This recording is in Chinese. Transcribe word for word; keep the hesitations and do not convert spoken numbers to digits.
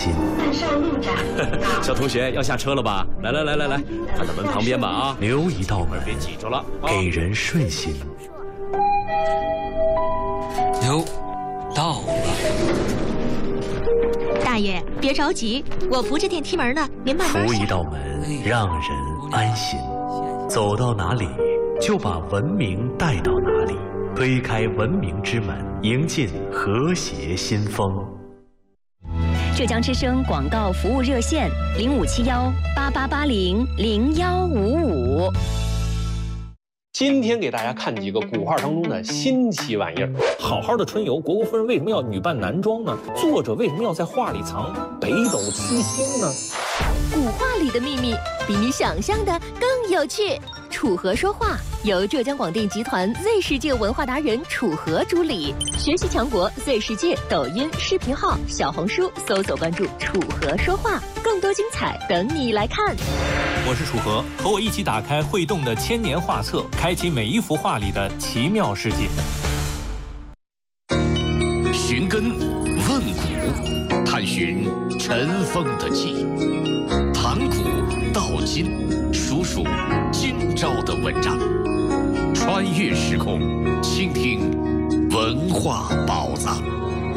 心。 小同学要下车了吧？来来来来来，看到门旁边吧啊！ 留一道门， 别挤着了， 给人顺心。 哟，到了。 大爷，别着急，我扶着电梯门呢，您慢慢下。 扶一道门，让人安心。走到哪里，就把文明带到哪里。推开文明之门，迎进和谐新风。 浙江之声广告服务热线：零五七幺八八八零零幺五五。 今天给大家看几个古画当中的新奇玩意儿。 好好的春游，国国夫人为什么要女扮男装呢？作者为什么要在画里藏北斗七星呢？ 古画里的秘密比你想象的更有趣。楚河说话由浙江广电集团 Z 世界文化达人楚河主理，学习强国 Z 世界抖音视频号、小红书搜索关注楚河说话，更多精彩等你来看。 我是楚河，和我一起打开会动的千年画册，开启每一幅画里的奇妙世界。 寻根问古，探寻尘封的记忆，谈古道今，数数今朝的文章，穿越时空，倾听文化宝藏。